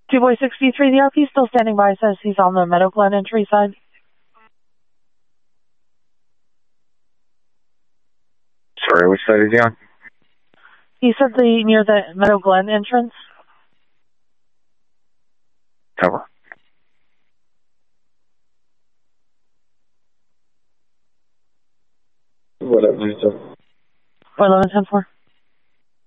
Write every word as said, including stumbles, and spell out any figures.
Two Boy sixty-three, the R P still standing by, says he's on the Meadow Glen entry side. Sorry, which side is he on? He said the near the Meadow Glen entrance. Cover. Whatever. Or eleven ten four.